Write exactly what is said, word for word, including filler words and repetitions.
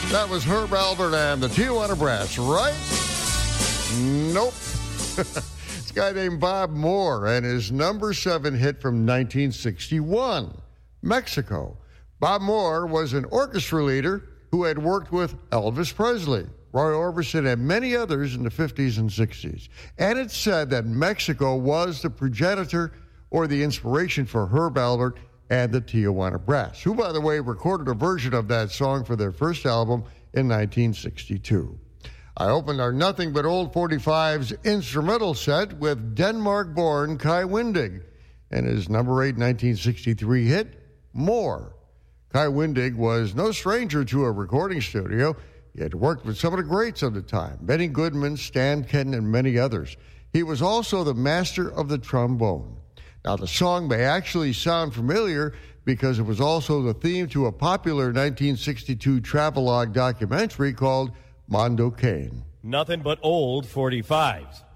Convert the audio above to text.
That was Herb Alpert and the Tijuana Brass, right? Nope. This guy named Bob Moore and his number seven hit from nineteen sixty-one, Mexico. Bob Moore was an orchestra leader who had worked with Elvis Presley, Roy Orbison, and many others in the fifties and sixties. And it's said that Mexico was the progenitor or the inspiration for Herb Alpert and the Tijuana Brass, who, by the way, recorded a version of that song for their first album in nineteen sixty-two. I opened our Nothing But Old forty-fives instrumental set with Denmark-born Kai Windig and his number eight nineteen sixty-three hit, More. Kai Windig was no stranger to a recording studio. He had worked with some of the greats of the time, Benny Goodman, Stan Kenton, and many others. He was also the master of the trombone. Now, the song may actually sound familiar because it was also the theme to a popular nineteen sixty-two travelogue documentary called Mondo Cane. Nothing But Old forty-fives.